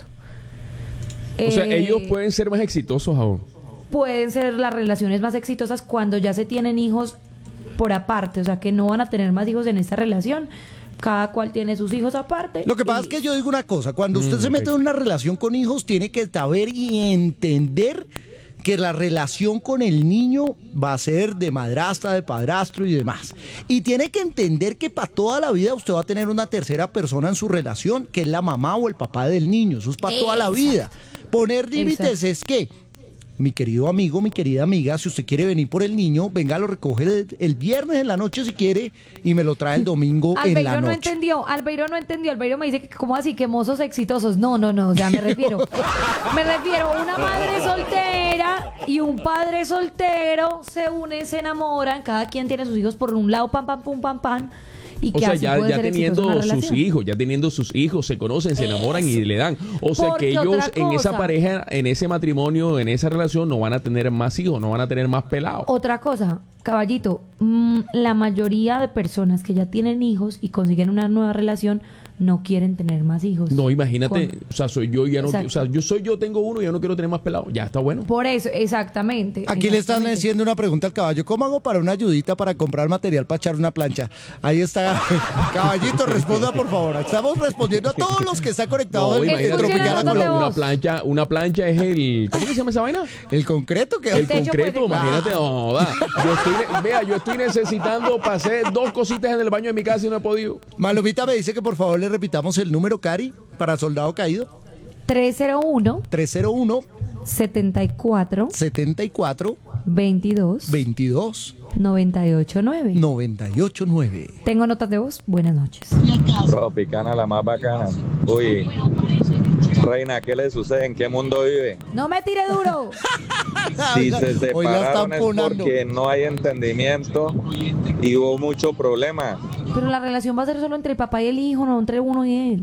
[SPEAKER 4] O sea,
[SPEAKER 3] Eh,
[SPEAKER 4] ellos pueden ser más exitosos aún.
[SPEAKER 3] pueden ser las relaciones más exitosas cuando ya se tienen hijos por aparte, o sea, que no van a tener más hijos en esta relación, cada cual tiene sus hijos aparte.
[SPEAKER 2] Lo que pasa es que yo digo una cosa, cuando usted se mete en una relación con hijos, tiene que saber y entender que la relación con el niño va a ser de madrastra, de padrastro y demás. Y tiene que entender que para toda la vida usted va a tener una tercera persona en su relación, que es la mamá o el papá del niño. Eso es para toda la vida. Poner límites es que, mi querido amigo, mi querida amiga, si usted quiere venir por el niño, venga, lo recoge el viernes en la noche si quiere y me lo trae el domingo en la
[SPEAKER 3] Albeiro no
[SPEAKER 2] noche.
[SPEAKER 3] entendió, Albeiro me dice que cómo así, que mozos exitosos. No, o sea, me refiero a una madre soltera y un padre soltero, se unen, se enamoran, cada quien tiene sus hijos por un lado, pam, pam, pum, pam, pam. Y
[SPEAKER 4] O
[SPEAKER 3] que
[SPEAKER 4] sea,
[SPEAKER 3] así
[SPEAKER 4] ya,
[SPEAKER 3] puede
[SPEAKER 4] ya
[SPEAKER 3] ser exitosa una
[SPEAKER 4] teniendo sus
[SPEAKER 3] relación.
[SPEAKER 4] hijos, se conocen, se enamoran y le dan. O sea
[SPEAKER 3] Porque
[SPEAKER 4] que ellos
[SPEAKER 3] otra
[SPEAKER 4] en esa
[SPEAKER 3] cosa-
[SPEAKER 4] pareja, en ese matrimonio, en esa relación, no van a tener más hijos, no van a tener más pelados.
[SPEAKER 3] Otra cosa, caballito, la mayoría de personas que ya tienen hijos y consiguen una nueva relación no quieren tener más hijos.
[SPEAKER 4] No, imagínate,
[SPEAKER 3] Con-
[SPEAKER 4] o sea, soy yo, ya no,
[SPEAKER 3] Exacto.
[SPEAKER 4] o sea, yo tengo uno y ya no quiero tener más pelados. Ya está bueno.
[SPEAKER 3] Por eso, exactamente.
[SPEAKER 2] Aquí le están
[SPEAKER 3] exactamente.
[SPEAKER 2] haciendo una pregunta al caballo. ¿Cómo hago para una ayudita para comprar material para echar una plancha? Ahí está. Caballito, responda por favor. Estamos respondiendo a todos los que están conectados
[SPEAKER 4] No,
[SPEAKER 2] en
[SPEAKER 4] imagínate,
[SPEAKER 3] Tropicana
[SPEAKER 2] Tropicana
[SPEAKER 3] Colombia.
[SPEAKER 2] Colombia.
[SPEAKER 4] una plancha es el, ¿cómo que se llama esa vaina?
[SPEAKER 2] El concreto que
[SPEAKER 4] El
[SPEAKER 3] techo
[SPEAKER 4] concreto,
[SPEAKER 3] puede-
[SPEAKER 4] imagínate, no, da. Yo estoy necesitando para hacer 2 cositas en el baño de mi casa y no he podido.
[SPEAKER 2] Malomita me dice que por favor le repitamos el número, Cari, para soldado caído.
[SPEAKER 3] 301
[SPEAKER 2] 301
[SPEAKER 3] 74
[SPEAKER 2] 74
[SPEAKER 3] 22
[SPEAKER 2] 22
[SPEAKER 3] 989.
[SPEAKER 2] 989.
[SPEAKER 3] Tengo notas de voz. Buenas noches.
[SPEAKER 11] Tropicana, la más bacana. Uy, reina, ¿qué le sucede? ¿En qué mundo vive?
[SPEAKER 3] No me tire duro.
[SPEAKER 11] Si se
[SPEAKER 2] Hoy la
[SPEAKER 11] separaron
[SPEAKER 2] están
[SPEAKER 11] es
[SPEAKER 2] ponando.
[SPEAKER 11] porque no hay entendimiento y hubo mucho problema.
[SPEAKER 3] Pero la relación va a ser solo entre el papá y el hijo, no entre uno y él.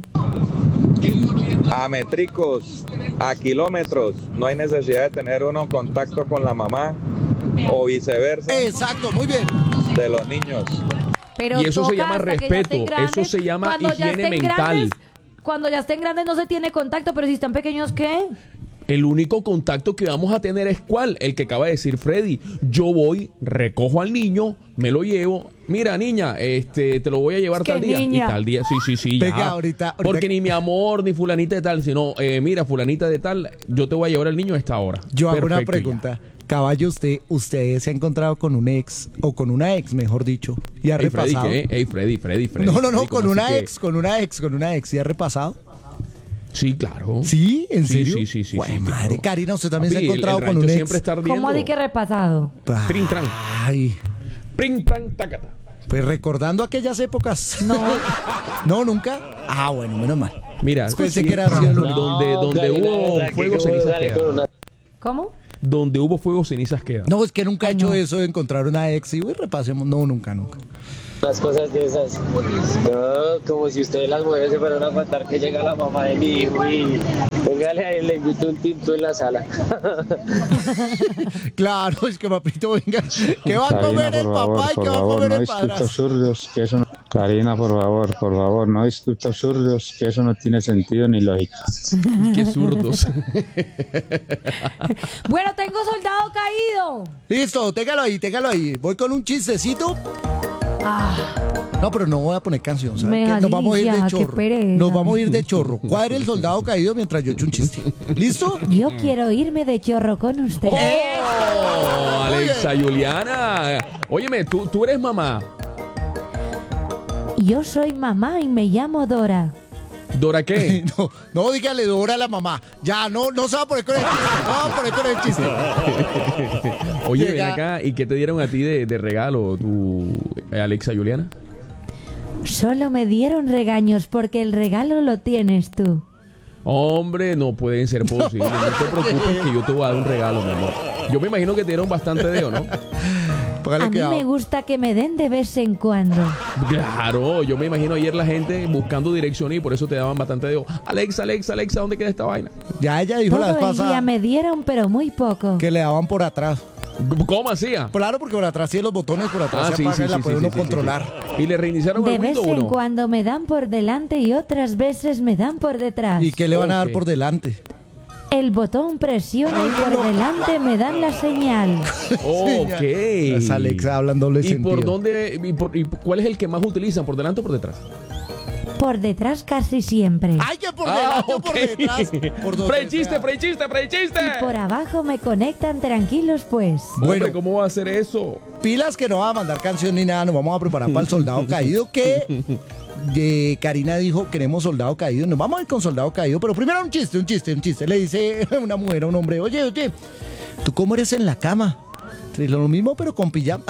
[SPEAKER 11] A métricos, a kilómetros, no hay necesidad de tener uno contacto con la mamá o viceversa
[SPEAKER 2] Exacto, muy bien.
[SPEAKER 11] de los niños.
[SPEAKER 3] Pero
[SPEAKER 4] Y eso se
[SPEAKER 3] toca
[SPEAKER 4] llama
[SPEAKER 3] hasta que ya
[SPEAKER 4] respeto,
[SPEAKER 3] estén grandes.
[SPEAKER 4] eso se llama
[SPEAKER 3] Cuando ya
[SPEAKER 4] higiene
[SPEAKER 3] estén
[SPEAKER 4] mental.
[SPEAKER 3] grandes, cuando ya estén grandes no se tiene contacto, pero si están pequeños, ¿qué?
[SPEAKER 4] El único contacto que vamos a tener es ¿cuál? El que acaba de decir Freddy. Yo voy, recojo al niño, me lo llevo. Mira, niña, te lo voy a llevar
[SPEAKER 3] Es que
[SPEAKER 4] tal día.
[SPEAKER 3] niña.
[SPEAKER 4] Y tal día, sí, ya.
[SPEAKER 2] Venga, ahorita-
[SPEAKER 4] Porque ni mi amor, ni fulanita de tal, sino, mira, fulanita de tal, yo te voy a llevar al niño a esta hora.
[SPEAKER 2] Yo hago una
[SPEAKER 4] Perfecto,
[SPEAKER 2] pregunta. Caballo, usted se ha encontrado con un ex, o con una ex, mejor dicho, y ha
[SPEAKER 4] ya. Ey, Freddy,
[SPEAKER 2] repasado.
[SPEAKER 4] ¿qué? Ey, Freddy.
[SPEAKER 2] No,
[SPEAKER 4] Freddy,
[SPEAKER 2] con
[SPEAKER 4] ¿cómo
[SPEAKER 2] una
[SPEAKER 4] así que?
[SPEAKER 2] ex, con una ex, ¿y ha repasado?
[SPEAKER 4] Sí, claro.
[SPEAKER 2] ¿Sí? ¿En
[SPEAKER 4] Sí,
[SPEAKER 2] serio?
[SPEAKER 4] sí,
[SPEAKER 2] Güey,
[SPEAKER 4] sí,
[SPEAKER 2] madre,
[SPEAKER 4] claro.
[SPEAKER 2] Karina, usted también
[SPEAKER 4] Papi,
[SPEAKER 2] se ha encontrado
[SPEAKER 4] el
[SPEAKER 2] con un
[SPEAKER 4] rancho
[SPEAKER 2] ex.
[SPEAKER 4] siempre está ardiendo.
[SPEAKER 3] ¿Cómo así que repasado?
[SPEAKER 4] Trin, tran.
[SPEAKER 2] Ay,
[SPEAKER 4] Pring, tran, tacata.
[SPEAKER 2] pues recordando aquellas épocas.
[SPEAKER 3] No.
[SPEAKER 2] No, nunca. Ah, bueno, menos mal.
[SPEAKER 4] Mira,
[SPEAKER 2] Pensé que era así el único.
[SPEAKER 4] donde hubo fuego, cenizas quedan.
[SPEAKER 3] ¿Cómo?
[SPEAKER 4] Donde hubo fuego, cenizas quedan.
[SPEAKER 2] No, es que nunca he
[SPEAKER 3] Ay,
[SPEAKER 2] hecho
[SPEAKER 3] no.
[SPEAKER 2] eso de encontrar una ex y uy, repasemos. No, nunca.
[SPEAKER 9] Las cosas de esas. No, como si ustedes las mujeres se fueran a contar que llega la mamá de mi hijo y póngale ahí, le invito un tinto en la sala.
[SPEAKER 2] Claro, es que papito, venga. ¿Qué va a comer el papá y qué va a comer el padrastro?
[SPEAKER 12] Absurdos, que eso no... Karina, por favor, no discuta absurdos, que eso no tiene sentido ni lógica.
[SPEAKER 4] Qué zurdos.
[SPEAKER 3] Bueno, tengo soldado caído.
[SPEAKER 2] Listo, téngalo ahí. Voy con un chistecito. No, pero no voy a poner canción, ¿sabes
[SPEAKER 3] Me
[SPEAKER 2] qué? Nos vamos a ir de
[SPEAKER 3] alicia, qué
[SPEAKER 2] chorro.
[SPEAKER 3] pereza.
[SPEAKER 2] Nos vamos a ir de chorro. Cuadre el soldado caído mientras yo echo un chiste. ¿Listo?
[SPEAKER 3] Yo quiero irme de chorro con usted.
[SPEAKER 4] Oh, Alexa Juliana. Óyeme, tú eres mamá.
[SPEAKER 3] Yo soy mamá y me llamo Dora.
[SPEAKER 4] ¿Dora qué?
[SPEAKER 2] No, dígale Dora a la mamá. Ya, no se va a poner con el chiste. No va a poner con el chiste.
[SPEAKER 4] Oye, ven
[SPEAKER 2] Llega-
[SPEAKER 4] acá. ¿Y qué te dieron a ti de regalo, tu Alexa Juliana?
[SPEAKER 3] Solo me dieron regaños porque el regalo lo tienes tú.
[SPEAKER 4] Hombre, no pueden ser posibles. No te preocupes que yo te voy a dar un regalo, mi amor. Yo me imagino que te dieron bastante dedo, ¿no?
[SPEAKER 2] Póngale
[SPEAKER 3] A mí
[SPEAKER 2] cuidado.
[SPEAKER 3] me gusta que me den de vez en cuando.
[SPEAKER 4] Claro, yo me imagino ayer la gente buscando direcciones y por eso te daban bastante dedo. Alexa, ¿dónde queda esta vaina?
[SPEAKER 2] Ya ella dijo la
[SPEAKER 3] Todo
[SPEAKER 2] vez
[SPEAKER 3] el día
[SPEAKER 2] pasada
[SPEAKER 3] me dieron, pero muy poco.
[SPEAKER 2] que le daban por atrás.
[SPEAKER 4] ¿Cómo hacía?
[SPEAKER 2] Claro, porque por atrás tiene los botones, por atrás se apaga y la puede uno controlar.
[SPEAKER 4] Y le reiniciaron
[SPEAKER 3] De
[SPEAKER 4] el
[SPEAKER 3] vez
[SPEAKER 4] Windows
[SPEAKER 3] en
[SPEAKER 4] 1.
[SPEAKER 3] cuando me dan por delante y otras veces me dan por detrás.
[SPEAKER 2] ¿Y qué le van a dar
[SPEAKER 4] Ok.
[SPEAKER 2] por delante?
[SPEAKER 3] El botón presiona y por delante me dan la señal.
[SPEAKER 4] Ok.
[SPEAKER 2] Es Alexa hablando doble
[SPEAKER 4] ¿Y
[SPEAKER 2] sentido.
[SPEAKER 4] por dónde? Y cuál es el que más utilizan? ¿Por delante o por detrás?
[SPEAKER 3] Por detrás casi siempre.
[SPEAKER 2] ¡Ay, que por delante o por detrás! Por donde
[SPEAKER 4] Prechiste,
[SPEAKER 2] sea.
[SPEAKER 4] prechiste.
[SPEAKER 3] Y por abajo me conectan tranquilos pues.
[SPEAKER 2] Bueno.
[SPEAKER 4] Hombre, ¿cómo va a hacer eso?
[SPEAKER 2] Pilas que no va a mandar canción ni nada, nos vamos a preparar para el soldado caído que Karina dijo, queremos soldado caído, nos vamos a ir con soldado caído, pero primero un chiste. Le dice una mujer a un hombre, oye, ¿tú cómo eres en la cama? Lo mismo pero con pijama.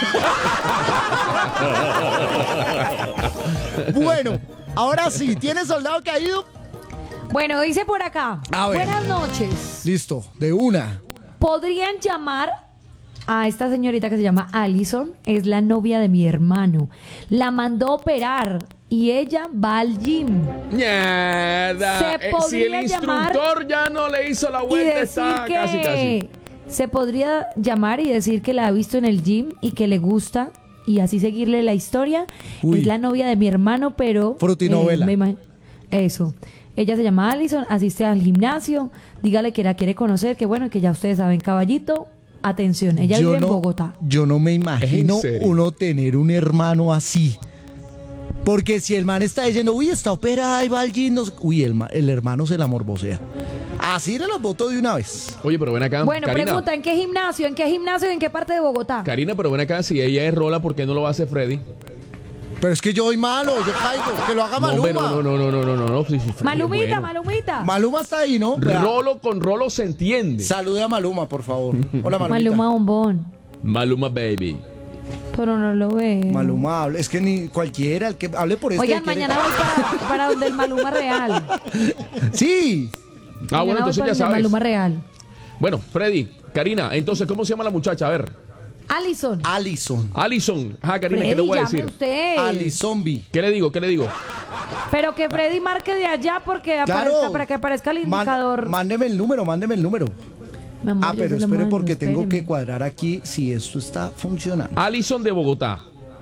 [SPEAKER 2] Bueno, ahora sí, ¿tienes soldado caído?
[SPEAKER 3] Bueno, dice por acá.
[SPEAKER 2] A ver.
[SPEAKER 3] Buenas noches.
[SPEAKER 2] Listo, de una.
[SPEAKER 3] ¿Podrían llamar a esta señorita que se llama Allison? Es la novia de mi hermano. La mandó a operar y ella va al gym.
[SPEAKER 4] Mierda.
[SPEAKER 3] Se
[SPEAKER 4] Si el
[SPEAKER 3] podría llamar
[SPEAKER 4] instructor ya no le hizo la
[SPEAKER 3] Y
[SPEAKER 4] vuelta,
[SPEAKER 3] decir
[SPEAKER 4] está casi.
[SPEAKER 3] se podría llamar y decir que la ha visto en el gym y que le gusta y así seguirle la historia.
[SPEAKER 2] Uy.
[SPEAKER 3] Es la novia de mi hermano, pero
[SPEAKER 2] Frutinovela.
[SPEAKER 3] Eso. Ella se llama Allison, asiste al gimnasio, dígale que la quiere conocer, que bueno, que ya ustedes saben, caballito, atención, ella vive en Bogotá.
[SPEAKER 2] Yo no me imagino
[SPEAKER 4] ¿En serio?
[SPEAKER 2] uno tener un hermano así. Porque si el man está diciendo, uy, está operada y va al gym, uy, el hermano se la morbosea. Así le los voto de una vez.
[SPEAKER 4] Oye, pero ven acá,
[SPEAKER 3] Bueno,
[SPEAKER 4] Karina.
[SPEAKER 3] pregunta, ¿en qué gimnasio? ¿En qué gimnasio y en qué parte de Bogotá?
[SPEAKER 4] Karina, pero ven acá, si ella es rola, ¿por qué no lo va a hacer Freddy?
[SPEAKER 2] Pero es que yo soy malo, yo caigo, que lo haga
[SPEAKER 4] No,
[SPEAKER 2] Maluma.
[SPEAKER 4] hombre, no. Sí, Freddy es
[SPEAKER 3] Malumita,
[SPEAKER 4] bueno.
[SPEAKER 3] Malumita.
[SPEAKER 2] Maluma está ahí, ¿no? Vea.
[SPEAKER 4] Rolo con rolo se entiende.
[SPEAKER 2] Salude a Maluma, por favor. Hola, Maluma.
[SPEAKER 3] Maluma bombón.
[SPEAKER 4] Maluma Baby.
[SPEAKER 3] Pero no lo veo.
[SPEAKER 2] Maluma, hable. Es que ni cualquiera, el que hable por este.
[SPEAKER 3] Oigan,
[SPEAKER 2] quiere-
[SPEAKER 3] mañana voy para donde el Maluma real.
[SPEAKER 2] Sí.
[SPEAKER 4] Ah, bueno,
[SPEAKER 3] Mañana voy
[SPEAKER 4] entonces
[SPEAKER 3] para
[SPEAKER 4] ya
[SPEAKER 3] donde el
[SPEAKER 4] sabes.
[SPEAKER 3] Maluma real.
[SPEAKER 4] Bueno, Freddy, Karina, entonces, ¿cómo se llama la muchacha? A ver.
[SPEAKER 3] Allison.
[SPEAKER 4] Alison. Ajá, Karina, ¿qué le
[SPEAKER 3] Freddy,
[SPEAKER 4] voy a
[SPEAKER 3] llame
[SPEAKER 4] decir?
[SPEAKER 3] usted.
[SPEAKER 2] Ali Zombie.
[SPEAKER 4] ¿Qué le digo?
[SPEAKER 3] Pero que Freddy marque de allá porque
[SPEAKER 2] Claro.
[SPEAKER 3] aparezca, para que aparezca el indicador.
[SPEAKER 2] Mándeme el número.
[SPEAKER 3] Mi amor, yo
[SPEAKER 2] Pero
[SPEAKER 3] se lo
[SPEAKER 2] espere
[SPEAKER 3] mando,
[SPEAKER 2] porque tengo
[SPEAKER 3] espéreme.
[SPEAKER 2] que cuadrar aquí si esto está funcionando.
[SPEAKER 4] Alison de Bogotá.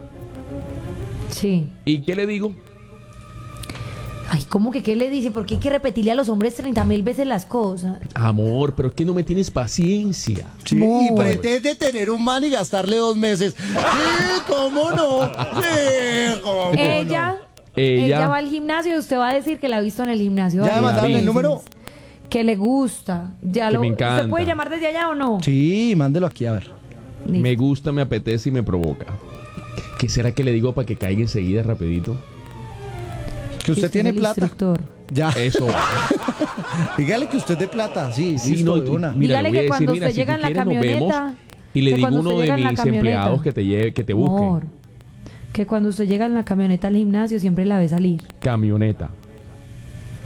[SPEAKER 3] Sí.
[SPEAKER 4] ¿Y qué le digo?
[SPEAKER 3] Ay, ¿cómo que qué le dice? Porque hay que repetirle a los hombres 30.000 veces las cosas.
[SPEAKER 4] Amor, pero es que no me tienes paciencia.
[SPEAKER 2] Sí, y pretende tener un man y gastarle 2 meses. Sí, ¿cómo no? Sí, ¿cómo
[SPEAKER 3] Ella va al gimnasio y usted va a decir que la ha visto en el gimnasio.
[SPEAKER 2] ¿Ya me
[SPEAKER 3] varias
[SPEAKER 2] mandaron el
[SPEAKER 3] veces.
[SPEAKER 2] número?
[SPEAKER 3] Que le gusta. Ya
[SPEAKER 4] Que
[SPEAKER 3] lo,
[SPEAKER 4] me encanta.
[SPEAKER 3] ¿Usted puede llamar desde allá o no?
[SPEAKER 2] Sí, mándelo aquí a ver.
[SPEAKER 4] Me gusta, me apetece y me provoca. ¿Qué será que le digo para que caiga enseguida rapidito?
[SPEAKER 2] Que usted tiene
[SPEAKER 3] el
[SPEAKER 2] plata.
[SPEAKER 3] instructor.
[SPEAKER 2] Ya.
[SPEAKER 4] Eso.
[SPEAKER 2] Dígale que usted es de plata. Sí,
[SPEAKER 4] Sí,
[SPEAKER 2] listo,
[SPEAKER 4] no,
[SPEAKER 2] de una.
[SPEAKER 4] mira,
[SPEAKER 3] Dígale
[SPEAKER 4] le voy a
[SPEAKER 3] que cuando
[SPEAKER 4] decir, mira,
[SPEAKER 3] usted
[SPEAKER 4] si
[SPEAKER 3] llega
[SPEAKER 4] tú
[SPEAKER 3] en la
[SPEAKER 4] quieres, nos vemos
[SPEAKER 3] camioneta,
[SPEAKER 4] y le
[SPEAKER 3] que
[SPEAKER 4] digo a
[SPEAKER 3] cuando
[SPEAKER 4] uno
[SPEAKER 3] usted
[SPEAKER 4] de
[SPEAKER 3] llega en la
[SPEAKER 4] mis
[SPEAKER 3] camioneta,
[SPEAKER 4] empleados que te busque.
[SPEAKER 3] Amor, que cuando usted llega en la camioneta al gimnasio siempre la ve salir.
[SPEAKER 4] Camioneta.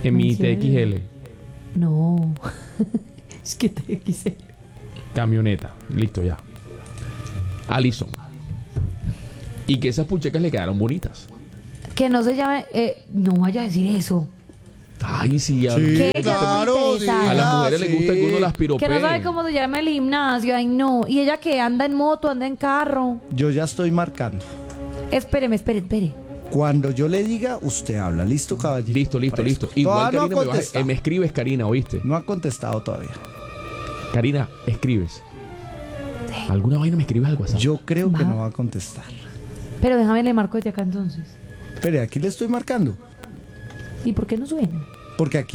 [SPEAKER 4] En mi
[SPEAKER 3] Menciónele.
[SPEAKER 4] TXL,
[SPEAKER 3] No. Es que TXL.
[SPEAKER 4] camioneta. Listo ya. Alison. Y que esas puchecas le quedaron bonitas.
[SPEAKER 3] Que no se llame. No vaya a decir eso.
[SPEAKER 4] Ay, sí, ya.
[SPEAKER 3] Que ella es muy
[SPEAKER 4] A
[SPEAKER 3] interesante.
[SPEAKER 4] las mujeres les gusta que uno las
[SPEAKER 3] Que
[SPEAKER 4] piropee.
[SPEAKER 3] no sabe cómo se llama el gimnasio. Ay, no. Y ella que anda en moto, anda en carro.
[SPEAKER 2] Yo ya estoy marcando.
[SPEAKER 3] Espere.
[SPEAKER 2] Cuando yo le diga, usted habla. ¿Listo, caballero?
[SPEAKER 4] Listo.
[SPEAKER 2] Presto.
[SPEAKER 4] Igual,
[SPEAKER 2] Todavía no ha
[SPEAKER 4] Karina,
[SPEAKER 2] contestado.
[SPEAKER 4] me escribes, Karina, ¿oíste?
[SPEAKER 2] No ha contestado todavía.
[SPEAKER 4] Karina, escribes. ¿Alguna vaina me escribes al WhatsApp?
[SPEAKER 2] Yo creo que no va a contestar.
[SPEAKER 3] Pero déjame le marco desde acá entonces.
[SPEAKER 2] Espere, aquí le estoy marcando.
[SPEAKER 3] ¿Y por qué no suena?
[SPEAKER 2] Porque aquí